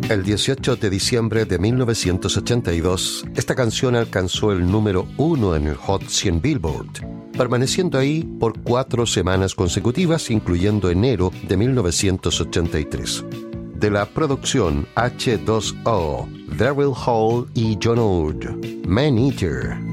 El 18 de diciembre de 1982, esta canción alcanzó el número 1 en el Hot 100 Billboard, permaneciendo ahí por 4 semanas consecutivas, incluyendo enero de 1983. De la producción H2O, Daryl Hall y John Oud, Man Eater.